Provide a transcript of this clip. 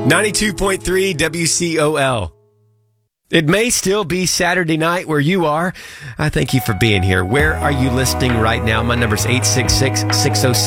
92.3 WCOL. It may still be Saturday night where you are. I thank you for being here. Where are you listening right now? My number's 866-606.